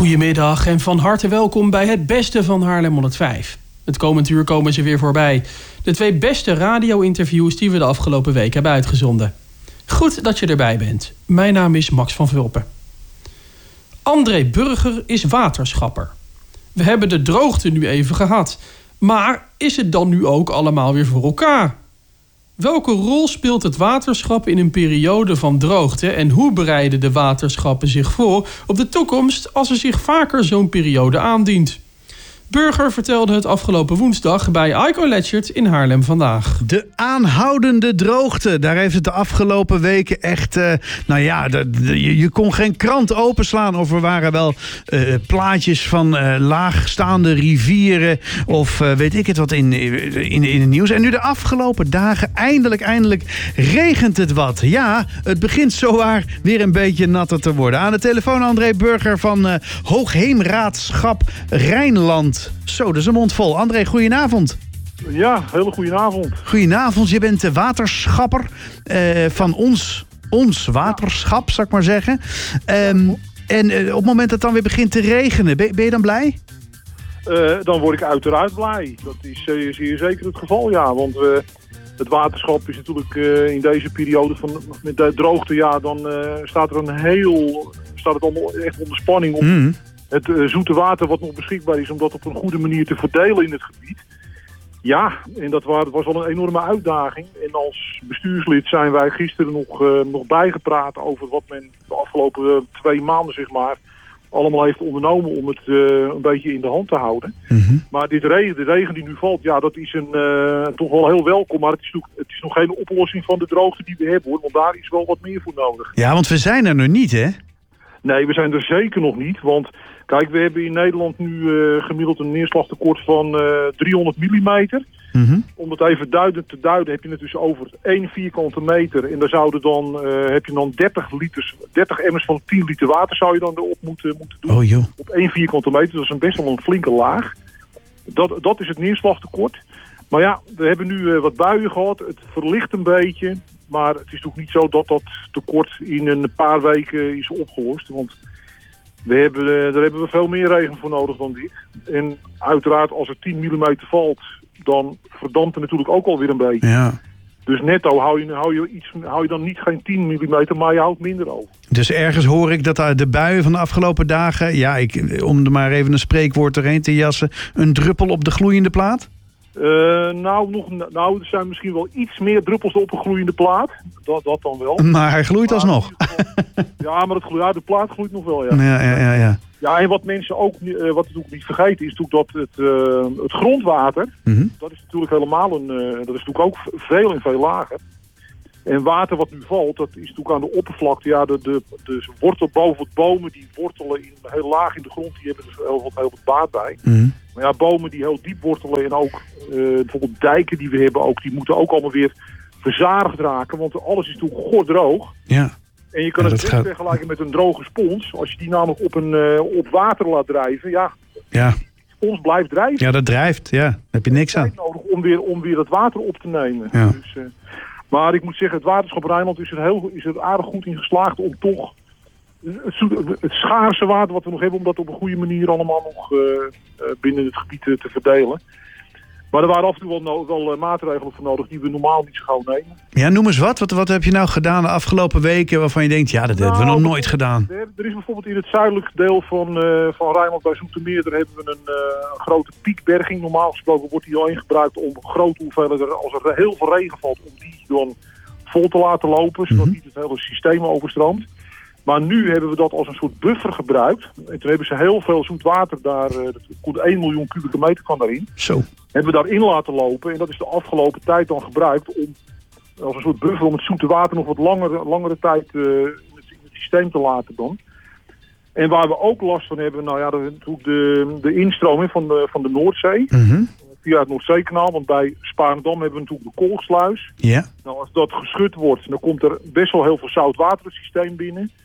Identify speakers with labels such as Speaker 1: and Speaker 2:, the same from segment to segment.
Speaker 1: Goedemiddag en van harte welkom bij het beste van Haarlem 105. Het komend uur komen ze weer voorbij. De 2 beste radio-interviews die we de afgelopen week hebben uitgezonden. Goed dat je erbij bent. Mijn naam is Max van Vulpen. André Burger is waterschapper. We hebben de droogte nu even gehad. Maar is het dan nu ook allemaal weer voor elkaar? Welke rol speelt het waterschap in een periode van droogte en hoe bereiden de waterschappen zich voor op de toekomst als er zich vaker zo'n periode aandient? Burger vertelde het afgelopen woensdag bij Ico Ledgert in Haarlem Vandaag.
Speaker 2: De aanhoudende droogte, daar heeft het de afgelopen weken echt... je kon geen krant openslaan of er waren wel plaatjes van laagstaande rivieren of weet ik het wat in het nieuws. En nu de afgelopen dagen, eindelijk regent het wat. Ja, het begint zowaar weer een beetje natter te worden. Aan de telefoon André Burger van Hoogheemraadschap Rijnland. Zo, dat is een mond vol. André, goedenavond.
Speaker 3: Ja, hele goedenavond.
Speaker 2: Goedenavond, je bent de waterschapper van ons waterschap, zou ik maar zeggen. En op het moment dat het dan weer begint te regenen, ben je dan blij?
Speaker 3: Dan word ik uiteraard blij. Dat is zeer zeker het geval, ja. Want het waterschap is natuurlijk in deze periode met de droogte, ja, dan staat het allemaal echt onder spanning op. Het zoete water wat nog beschikbaar is om dat op een goede manier te verdelen in het gebied. Ja, en dat was al een enorme uitdaging. En als bestuurslid zijn wij gisteren nog bijgepraat over wat men de afgelopen 2 maanden, zeg maar, allemaal heeft ondernomen om het een beetje in de hand te houden. Mm-hmm. Maar de regen die nu valt, ja, dat is toch wel heel welkom. Maar het is nog geen oplossing van de droogte die we hebben, hoor. Want daar is wel wat meer voor nodig.
Speaker 2: Ja, want we zijn er nog niet, hè?
Speaker 3: Nee, we zijn er zeker nog niet. Want kijk, we hebben in Nederland nu gemiddeld een neerslagtekort van 300 millimeter. Mm-hmm. Om het even duidelijk te duiden heb je het dus over 1 vierkante meter. En daar heb je dan 30 emmers van 10 liter water zou je dan erop moeten doen.
Speaker 2: Oh, joh.
Speaker 3: Op 1 vierkante meter, dat is best wel een flinke laag. Dat is het neerslagtekort. Maar ja, we hebben nu wat buien gehad. Het verlicht een beetje. Maar het is toch niet zo dat dat tekort in een paar weken is opgelost. Want daar hebben we veel meer regen voor nodig dan dit. En uiteraard als er 10 mm valt, dan verdampt het natuurlijk ook alweer een beetje. Ja. Dus netto hou je dan niet geen 10 mm, maar je houdt minder over.
Speaker 2: Dus ergens hoor ik dat de buien van de afgelopen dagen, ja, om er maar even een spreekwoord erheen te jassen, een druppel op de gloeiende plaat?
Speaker 3: Er zijn misschien wel iets meer druppels op een gloeiende plaat. Dat dan wel.
Speaker 2: Maar hij gloeit alsnog.
Speaker 3: Ja, maar de plaat gloeit nog wel, ja.
Speaker 2: Ja.
Speaker 3: Ja, en wat mensen ook niet vergeten is natuurlijk dat het grondwater, mm-hmm, dat is natuurlijk dat is natuurlijk ook veel en veel lager. En water wat nu valt, dat is natuurlijk aan de oppervlakte, ja, de bomen die wortelen heel laag in de grond, die hebben er heel wat baat bij. Mm-hmm. Maar ja, bomen die heel diep wortelen en ook bijvoorbeeld dijken die we hebben, die moeten ook allemaal weer verzadigd raken, want alles is natuurlijk gordroog. Ja. En je kan het best vergelijken met een droge spons. Als je die namelijk op water laat drijven, ja. De spons blijft drijven.
Speaker 2: Ja, dat drijft, ja. Daar heb je niks aan.
Speaker 3: Het is nodig om weer dat water op te nemen. Ja. Dus, maar ik moet zeggen, het waterschap Rijnland is er aardig goed in geslaagd om toch het schaarse water wat we nog hebben, om dat op een goede manier allemaal nog binnen het gebied te verdelen. Maar er waren af en toe wel maatregelen voor nodig die we normaal niet zo gauw nemen.
Speaker 2: Ja, noem eens wat. Wat heb je nou gedaan de afgelopen weken waarvan je denkt, ja, dat hebben we nog nooit gedaan?
Speaker 3: Er is bijvoorbeeld in het zuidelijk deel van Rijnland bij Zoetermeer, daar hebben we een grote piekberging. Normaal gesproken wordt die alleen gebruikt om grote hoeveelheden, als er heel veel regen valt, om die dan vol te laten lopen, zodat niet het hele systeem overstroomt. Maar nu hebben we dat als een soort buffer gebruikt. En toen hebben ze heel veel zoet water daar, dat komt 1 miljoen kubieke meter van daarin.
Speaker 2: Zo.
Speaker 3: Hebben we daarin laten lopen en dat is de afgelopen tijd dan gebruikt om als een soort buffer om het zoete water nog wat langere tijd in het systeem te laten dan. En waar we ook last van hebben, de instroming van de Noordzee. Mm-hmm. Via het Noordzeekanaal, want bij Spaarndam hebben we natuurlijk de Kolksluis. Ja. Nou, als dat geschud wordt, dan komt er best wel heel veel zout water het systeem binnen.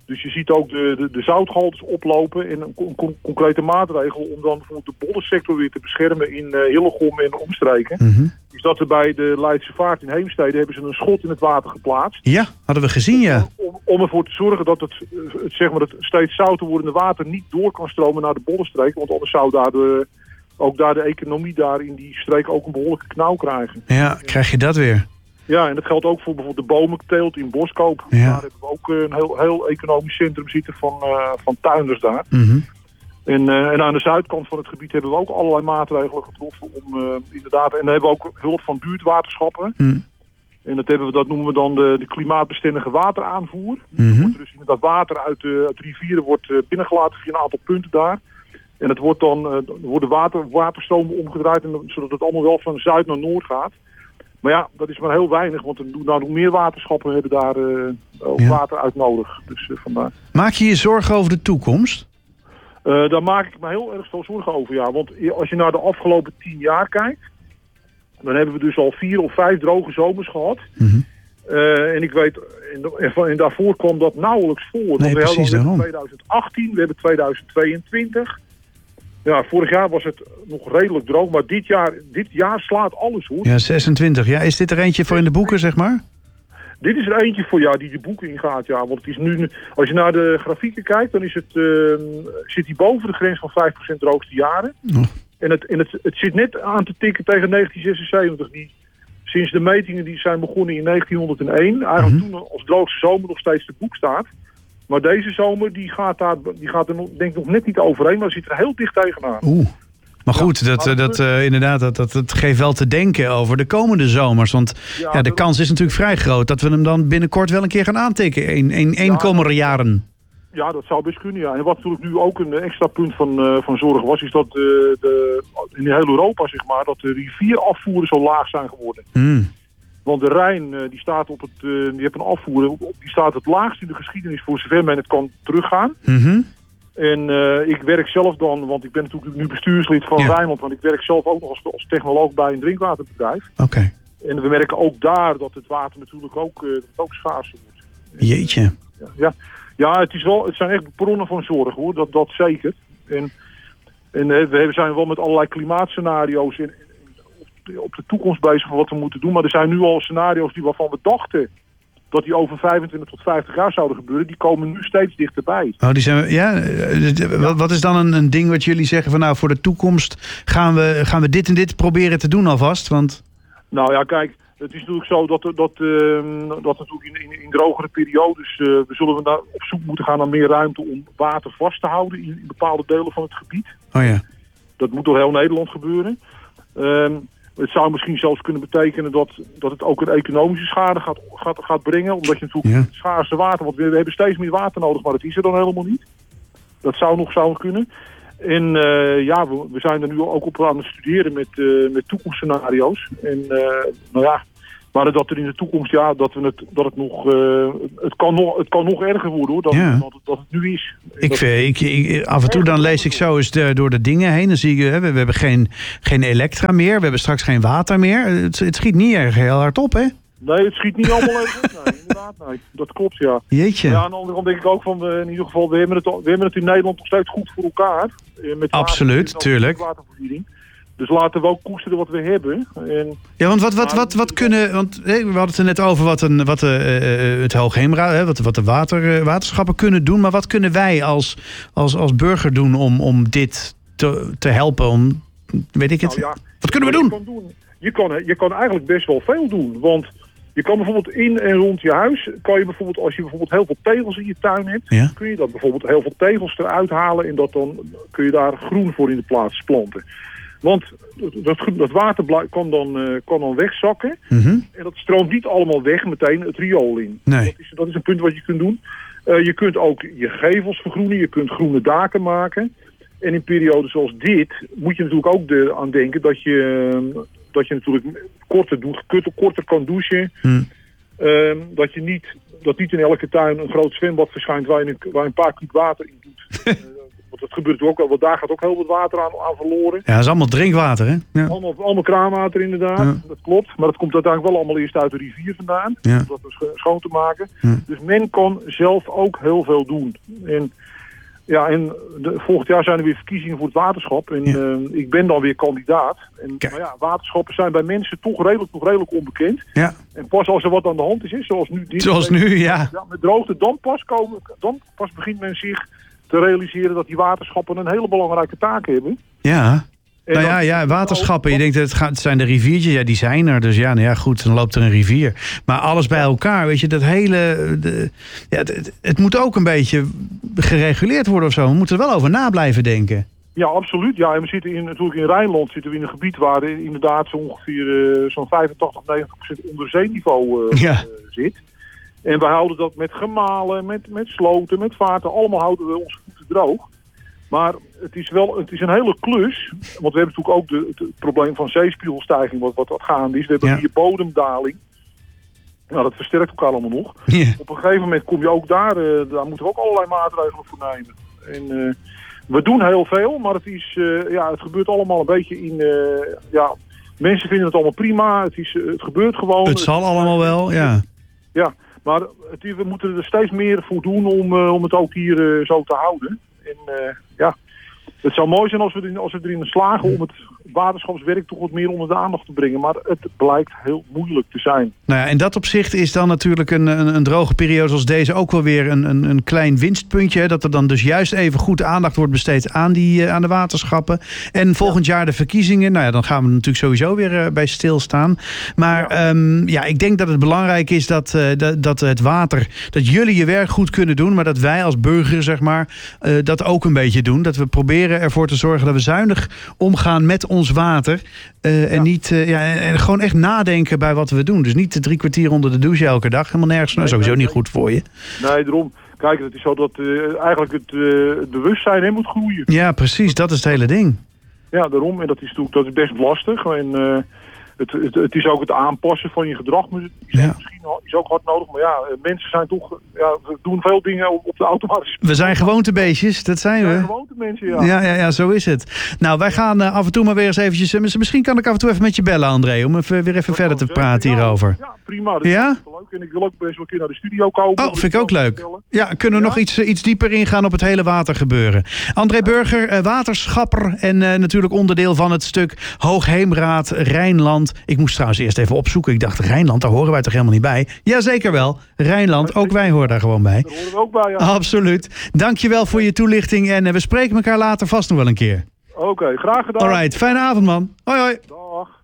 Speaker 3: Dus je ziet ook de zoutgehaltes oplopen. En een concrete maatregel om dan bijvoorbeeld de bollensector weer te beschermen in Hillegom en omstreken.
Speaker 2: Mm-hmm.
Speaker 3: Is dat er bij de Leidse Vaart in Heemstede hebben ze een schot in het water geplaatst.
Speaker 2: Ja, hadden we gezien, ja.
Speaker 3: Om ervoor te zorgen dat het steeds zouter wordende water niet door kan stromen naar de bollenstreek. Want anders zou daar de economie daar in die streek ook een behoorlijke knauw krijgen.
Speaker 2: Ja, krijg je dat weer.
Speaker 3: Ja, en dat geldt ook voor bijvoorbeeld de bomenteelt in Boskoop.
Speaker 2: Ja.
Speaker 3: Daar hebben we ook een heel economisch centrum zitten van tuinders daar.
Speaker 2: Mm-hmm.
Speaker 3: En aan de zuidkant van het gebied hebben we ook allerlei maatregelen getroffen om inderdaad... En dan hebben we ook hulp van buurtwaterschappen.
Speaker 2: Mm.
Speaker 3: En dat noemen we dan de klimaatbestendige wateraanvoer.
Speaker 2: Mm-hmm.
Speaker 3: Wordt dus inderdaad water uit de rivieren wordt binnengelaten via een aantal punten daar. En het wordt dan worden waterstromen omgedraaid zodat het allemaal wel van zuid naar noord gaat. Maar ja, dat is maar heel weinig, want nog meer waterschappen hebben daar water uit nodig. Dus vandaar.
Speaker 2: Maak je je zorgen over de toekomst?
Speaker 3: Daar maak ik me heel erg veel zorgen over, ja. Want als je naar de afgelopen 10 jaar kijkt, dan hebben we dus al 4 of 5 droge zomers gehad.
Speaker 2: Mm-hmm.
Speaker 3: En ik weet, en daarvoor kwam dat nauwelijks voor.
Speaker 2: Nee, precies daarom.
Speaker 3: We hebben 2018, we hebben 2022. Ja, vorig jaar was het nog redelijk droog, maar dit jaar slaat alles, hoor.
Speaker 2: Ja, 26. Ja, is dit er eentje voor in de boeken, zeg maar?
Speaker 3: Dit is er eentje voor die de boeken ingaat, ja. Want het is nu, als je naar de grafieken kijkt, dan is zit hij boven de grens van 5% droogste jaren.
Speaker 2: Oh.
Speaker 3: En het zit net aan te tikken tegen 1976. Die, sinds de metingen die zijn begonnen in 1901, eigenlijk toen als droogste zomer nog steeds te boek staat. Maar deze zomer die gaat er denk ik nog net niet overheen, maar zit er heel dicht tegenaan.
Speaker 2: Oeh. Maar goed, inderdaad, dat geeft wel te denken over de komende zomers. Want de kans is natuurlijk vrij groot dat we hem dan binnenkort wel een keer gaan aantikken in komende jaren. Ja, dat zou best kunnen, ja. En wat natuurlijk nu ook een extra punt van zorg was, is dat in heel Europa, zeg maar, dat de rivierafvoeren zo laag zijn geworden. Mm.
Speaker 3: Want de Rijn, die staat die heeft een afvoer, die staat het laagst in de geschiedenis voor zover men het kan teruggaan.
Speaker 2: Mm-hmm.
Speaker 3: En ik werk zelf dan, want ik ben natuurlijk nu bestuurslid van Rijnland, want ik werk zelf ook nog als technoloog bij een drinkwaterbedrijf.
Speaker 2: Oké.
Speaker 3: En we merken ook daar dat het water natuurlijk ook schaarser wordt.
Speaker 2: Jeetje.
Speaker 3: Ja, het zijn echt bronnen van zorg, hoor, dat zeker. En we zijn wel met allerlei klimaatscenario's op de toekomst bezig van wat we moeten doen. Maar er zijn nu al scenario's waarvan we dachten dat die over 25 tot 50 jaar zouden gebeuren. Die komen nu steeds dichterbij.
Speaker 2: Oh, die zijn wat is dan een ding wat jullie zeggen van nou, voor de toekomst gaan we dit en dit proberen te doen alvast? Want...
Speaker 3: Nou ja, kijk, het is natuurlijk zo dat natuurlijk in drogere periodes we zullen op zoek moeten gaan naar meer ruimte om water vast te houden in bepaalde delen van het gebied.
Speaker 2: Oh ja.
Speaker 3: Dat moet door heel Nederland gebeuren. Het zou misschien zelfs kunnen betekenen dat het ook een economische schade gaat brengen. Omdat je natuurlijk het schaarse water... Want we hebben steeds meer water nodig, maar dat is er dan helemaal niet. Dat zou kunnen. En we zijn er nu ook op aan het studeren met toekomstscenario's. En maar dat er in de toekomst, het kan nog erger worden, hoor, dan dat het nu is.
Speaker 2: Af en toe dan lees ik zo eens door de dingen heen. Dan zie je, we hebben geen elektra meer. We hebben straks geen water meer. Het schiet niet erg heel hard op, hè?
Speaker 3: Nee, het schiet niet allemaal even op. Nee, inderdaad, nee. Dat klopt, ja.
Speaker 2: Jeetje.
Speaker 3: Ja, aan de andere kant denk ik ook van, in ieder geval, we hebben het in Nederland nog steeds goed voor elkaar. Met
Speaker 2: absoluut, tuurlijk.
Speaker 3: Watervoorziening. Dus laten we ook koesteren wat we hebben.
Speaker 2: Ja, want wat kunnen... Want we hadden het er net over wat het Hoogheemraad, wat de waterschappen kunnen doen. Maar wat kunnen wij als burger doen om dit te helpen? Weet ik het? Wat kunnen we doen?
Speaker 3: Je kan eigenlijk best wel veel doen. Want je kan bijvoorbeeld in en rond je huis... als je bijvoorbeeld heel veel tegels in je tuin hebt... kun je dat bijvoorbeeld heel veel tegels eruit halen... en kun je daar groen voor in de plaats planten. Want dat water kan dan wegzakken.
Speaker 2: Mm-hmm.
Speaker 3: En dat stroomt niet allemaal weg meteen het riool in.
Speaker 2: Nee.
Speaker 3: Dat is een punt wat je kunt doen. Je kunt ook je gevels vergroenen. Je kunt groene daken maken. En in perioden zoals dit moet je natuurlijk ook aan denken dat je natuurlijk korter kan douchen. Dat niet in elke tuin een groot zwembad verschijnt waar je een paar kuub water in doet. Want dat gebeurt ook wel, want daar gaat ook heel wat water aan verloren.
Speaker 2: Ja, dat is allemaal drinkwater, hè? Ja.
Speaker 3: Allemaal kraanwater inderdaad, dat klopt. Maar dat komt uiteindelijk wel allemaal eerst uit de rivier vandaan.
Speaker 2: Ja.
Speaker 3: Om dat schoon te maken.
Speaker 2: Ja.
Speaker 3: Dus men kan zelf ook heel veel doen. En volgend jaar zijn er weer verkiezingen voor het waterschap. En ik ben dan weer kandidaat. En, maar ja, waterschappen zijn bij mensen toch redelijk onbekend.
Speaker 2: Ja.
Speaker 3: En pas als er wat aan de hand is, zoals nu.
Speaker 2: Ja.
Speaker 3: Met droogte, dan pas begint men zich te realiseren dat die waterschappen een hele belangrijke taak hebben.
Speaker 2: Ja.
Speaker 3: En
Speaker 2: waterschappen. Je denkt, het zijn de riviertjes. Ja, die zijn er. Dus ja, goed, dan loopt er een rivier. Maar alles bij elkaar, weet je, dat hele... het moet ook een beetje gereguleerd worden of zo. We moeten er wel over na blijven denken.
Speaker 3: Ja, absoluut. Ja, en we zitten natuurlijk in Rijnland zitten we in een gebied waar inderdaad zo ongeveer zo'n 85-90% onder zeeniveau zit. En wij houden dat met gemalen, met sloten, met vaarten. Allemaal houden we onze voeten droog. Maar het is een hele klus. Want we hebben natuurlijk ook het probleem van zeespiegelstijging wat gaande is. We hebben hier bodemdaling. Nou, dat versterkt elkaar allemaal nog.
Speaker 2: Yeah.
Speaker 3: Op een gegeven moment kom je ook daar moeten we ook allerlei maatregelen voor nemen. En we doen heel veel, maar het gebeurt allemaal een beetje in... mensen vinden het allemaal prima. Het gebeurt gewoon.
Speaker 2: Het zal allemaal wel, ja.
Speaker 3: Ja, maar we moeten er steeds meer voor doen om het ook hier zo te houden. En het zou mooi zijn als we erin slagen om het waterschapswerk toch wat meer onder de aandacht te brengen. Maar het blijkt heel moeilijk te zijn. Nou ja,
Speaker 2: in dat opzicht is dan natuurlijk een droge periode zoals deze ook wel weer een klein winstpuntje. Hè, dat er dan dus juist even goed aandacht wordt besteed aan de waterschappen. En volgend jaar de verkiezingen. Nou ja, dan gaan we natuurlijk sowieso weer bij stilstaan. Maar ik denk dat het belangrijk is dat het water, dat jullie je werk goed kunnen doen. Maar dat wij als burger, zeg maar, dat ook een beetje doen. Dat we proberen ervoor te zorgen dat we zuinig omgaan met ons water. En niet en gewoon echt nadenken bij wat we doen. Dus niet 3 kwartier onder de douche elke dag. Helemaal nergens. Sowieso niet goed voor je.
Speaker 3: Nee, daarom. Kijk, het is zo dat eigenlijk het bewustzijn moet groeien.
Speaker 2: Ja, precies. Dat is het hele ding.
Speaker 3: Ja, daarom. En dat is best lastig. En het is ook het aanpassen van je gedrag. Is ook hard nodig. Maar ja, mensen zijn toch... we doen veel dingen op de automatische...
Speaker 2: We zijn gewoontebeestjes, dat zijn we.
Speaker 3: Gewoontemensen,
Speaker 2: Ja, zo is het. Nou, wij gaan af en toe maar weer eens eventjes... Misschien kan ik af en toe even met je bellen, André, om weer even verder te praten hierover.
Speaker 3: Ja, prima. Dat is leuk. En ik wil ook best wel een keer naar de studio komen.
Speaker 2: Oh, vind ik ook leuk. Ja, kunnen we nog iets dieper ingaan op het hele watergebeuren. André Burger, waterschapper en natuurlijk onderdeel van het stuk Hoogheemraad Rijnland. Ik moest trouwens eerst even opzoeken. Ik dacht, Rijnland, daar horen wij toch helemaal niet bij? Jazeker wel. Rijnland, ook wij horen daar gewoon bij.
Speaker 3: Daar horen we ook bij, ja.
Speaker 2: Absoluut. Dankjewel voor je toelichting en we spreken elkaar later vast nog wel een keer.
Speaker 3: Oké, graag gedaan.
Speaker 2: Alright, fijne avond man. Hoi hoi.
Speaker 3: Dag.